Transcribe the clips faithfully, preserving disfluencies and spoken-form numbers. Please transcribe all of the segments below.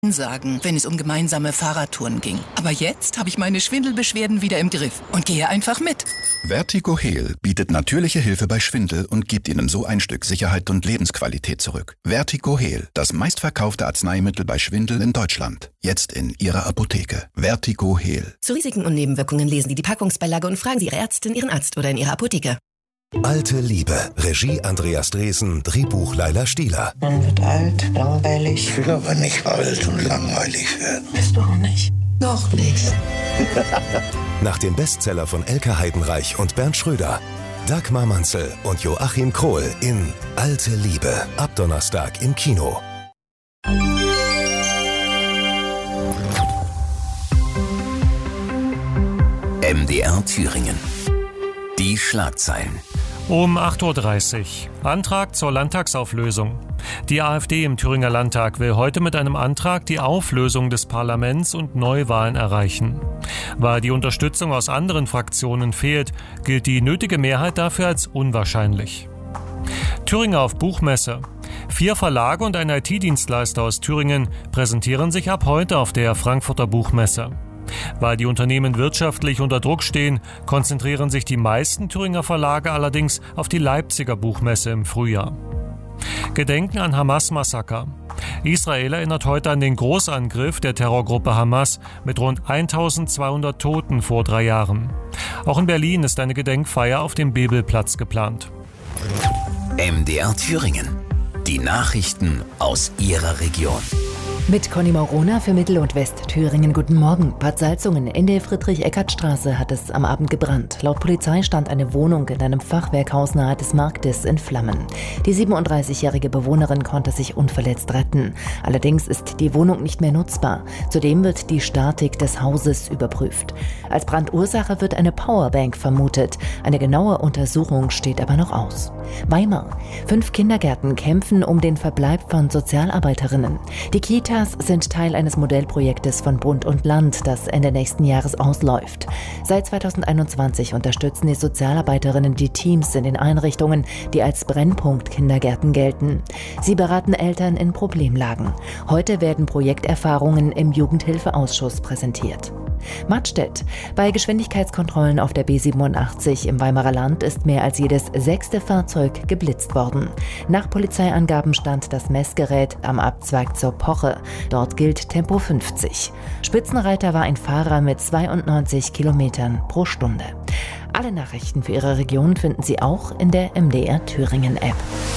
sagen, wenn es um gemeinsame Fahrradtouren ging. Aber jetzt habe ich meine Schwindelbeschwerden wieder im Griff und gehe einfach mit. Vertigo-Heal bietet natürliche Hilfe bei Schwindel und gibt Ihnen so ein Stück Sicherheit und Lebensqualität zurück. Vertigo-Heal, das meistverkaufte Arzneimittel bei Schwindel in Deutschland. Jetzt in Ihrer Apotheke. Vertigo-Heal. Zu Risiken und Nebenwirkungen lesen Sie die Packungsbeilage und fragen Sie Ihre Ärztin, Ihren Arzt oder in Ihrer Apotheke. Alte Liebe. Regie Andreas Dresen, Drehbuch Laila Stieler. Man wird alt, langweilig. Ich will aber nicht alt und langweilig werden. Bist du auch nicht? Noch nicht. Nach dem Bestseller von Elke Heidenreich und Bernd Schröder. Dagmar Manzel und Joachim Krohl in Alte Liebe. Ab Donnerstag im Kino. M D R Thüringen. Die Schlagzeilen. Um acht Uhr dreißig. Antrag zur Landtagsauflösung. Die AfD im Thüringer Landtag will heute mit einem Antrag die Auflösung des Parlaments und Neuwahlen erreichen. Weil die Unterstützung aus anderen Fraktionen fehlt, gilt die nötige Mehrheit dafür als unwahrscheinlich. Thüringer auf Buchmesse. Vier Verlage und ein I T-Dienstleister aus Thüringen präsentieren sich ab heute auf der Frankfurter Buchmesse. Weil die Unternehmen wirtschaftlich unter Druck stehen, konzentrieren sich die meisten Thüringer Verlage allerdings auf die Leipziger Buchmesse im Frühjahr. Gedenken an Hamas-Massaker. Israel erinnert heute an den Großangriff der Terrorgruppe Hamas mit rund eintausendzweihundert Toten vor drei Jahren. Auch in Berlin ist eine Gedenkfeier auf dem Bebelplatz geplant. M D R Thüringen. Die Nachrichten aus Ihrer Region. Mit Conny Maurona für Mittel- und Westthüringen. Guten Morgen. Bad Salzungen in der Friedrich-Eckert-Straße hat es am Abend gebrannt. Laut Polizei stand eine Wohnung in einem Fachwerkhaus nahe des Marktes in Flammen. Die siebenunddreißigjährige Bewohnerin konnte sich unverletzt retten. Allerdings ist die Wohnung nicht mehr nutzbar. Zudem wird die Statik des Hauses überprüft. Als Brandursache wird eine Powerbank vermutet. Eine genaue Untersuchung steht aber noch aus. Weimar. Fünf Kindergärten kämpfen um den Verbleib von Sozialarbeiterinnen. Die Kitas sind Teil eines Modellprojektes von Bund und Land, das Ende nächsten Jahres ausläuft. Seit zweitausendeinundzwanzig unterstützen die Sozialarbeiterinnen die Teams in den Einrichtungen, die als Brennpunkt Kindergärten gelten. Sie beraten Eltern in Problemlagen. Heute werden Projekterfahrungen im Jugendhilfeausschuss präsentiert. Mattstedt. Bei Geschwindigkeitskontrollen auf der B siebenundachtzig im Weimarer Land ist mehr als jedes sechste Fahrzeug geblitzt worden. Nach Polizeiangaben stand das Messgerät am Abzweig zur Poche. Dort gilt Tempo fünfzig. Spitzenreiter war ein Fahrer mit zweiundneunzig Kilometern pro Stunde. Alle Nachrichten für Ihre Region finden Sie auch in der M D R Thüringen App.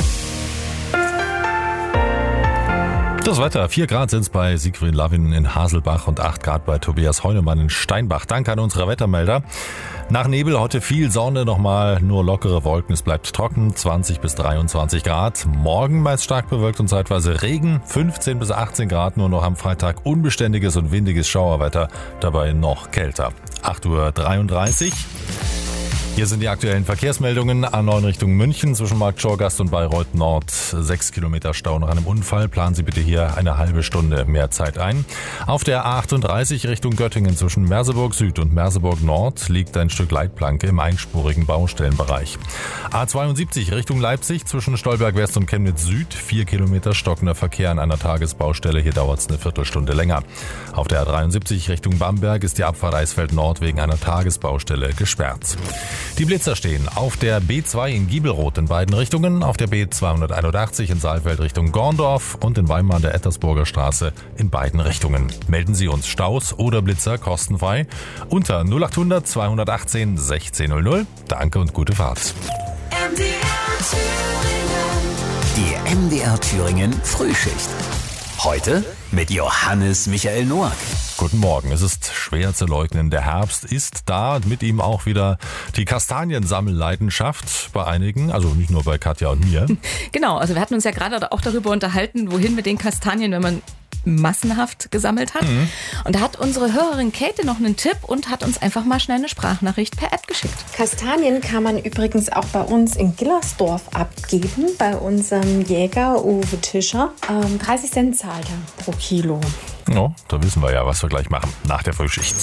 Das Wetter, vier Grad sind es bei Siegfried Lavin in Haselbach und acht Grad bei Tobias Heunemann in Steinbach. Danke an unsere Wettermelder. Nach Nebel heute viel Sonne, nochmal nur lockere Wolken. Es bleibt trocken, zwanzig bis dreiundzwanzig Grad. Morgen meist stark bewölkt und zeitweise Regen, fünfzehn bis achtzehn Grad. Nur noch am Freitag unbeständiges und windiges Schauerwetter, dabei noch kälter. acht Uhr dreiunddreißig. Hier sind die aktuellen Verkehrsmeldungen. A neun Richtung München zwischen Markt Schorgast und Bayreuth Nord. Sechs Kilometer Stau nach einem Unfall. Planen Sie bitte hier eine halbe Stunde mehr Zeit ein. Auf der A achtunddreißig Richtung Göttingen zwischen Merseburg Süd und Merseburg Nord liegt ein Stück Leitplanke im einspurigen Baustellenbereich. A zweiundsiebzig Richtung Leipzig zwischen Stolberg West und Chemnitz Süd. Vier Kilometer stockender Verkehr an einer Tagesbaustelle. Hier dauert es eine Viertelstunde länger. Auf der A dreiundsiebzig Richtung Bamberg ist die Abfahrt Eisfeld Nord wegen einer Tagesbaustelle gesperrt. Die Blitzer stehen auf der B zwei in Giebelroth in beiden Richtungen, auf der B zweihunderteinundachtzig in Saalfeld Richtung Gorndorf und in Weimar der Ettersburger Straße in beiden Richtungen. Melden Sie uns Staus oder Blitzer kostenfrei unter null achthundert zweihundertachtzehn sechzehnhundert. Danke und gute Fahrt. M D R Thüringen. Die M D R Thüringen Frühschicht. Heute mit Johannes Michael Noack. Guten Morgen. Es ist schwer zu leugnen. Der Herbst ist da und mit ihm auch wieder die Kastaniensammelleidenschaft bei einigen, also nicht nur bei Katja und mir. Genau, also wir hatten uns ja gerade auch darüber unterhalten, wohin mit den Kastanien, wenn man massenhaft gesammelt hat. Mhm. Und da hat unsere Hörerin Käthe noch einen Tipp und hat uns einfach mal schnell eine Sprachnachricht per App geschickt. Kastanien kann man übrigens auch bei uns in Gillersdorf abgeben, bei unserem Jäger Uwe Tischer. Ähm, dreißig Cent zahlt er pro Kilo. Ja, da wissen wir ja, was wir gleich machen nach der Frühschicht.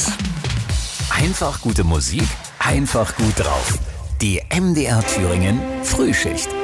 Einfach gute Musik, einfach gut drauf. Die M D R Thüringen Frühschicht.